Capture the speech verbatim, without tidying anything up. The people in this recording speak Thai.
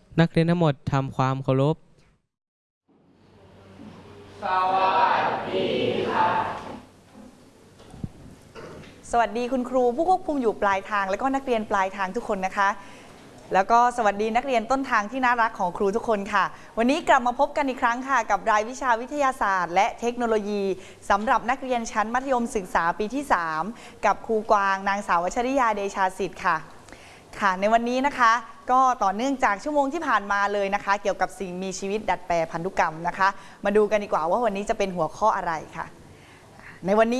นักเรียนทั้งหมดทำความเคารพสวัสดีค่ะสวัสดีคุณครูผู้ควบคุมอยู่ปลายทางและก็นักเรียนปลายทางทุกคนนะคะแล้วก็สวัสดีนักเรียนต้นทางที่น่ารักของครูทุกคนค่ะวันนี้กลับมาพบกันอีกครั้งค่ะกับรายวิชาวิทยาศาสตร์และเทคโนโลยีสำหรับนักเรียนชั้นมัธยมศึกษาปีที่สามกับครูกวางนางสาววชริยาเดชาสิทธิ์ค่ะค่ะในวันนี้นะคะก็ต่อเนื่องจากชั่วโมงที่ผ่านมาเลยนะคะเกี่ยวกับสิ่งมีชีวิตดัดแปลพันธุกรรมนะคะมาดูกันดีกว่าว่าวันนี้จะเป็นหัวข้ออะไรค่ะในวันนี้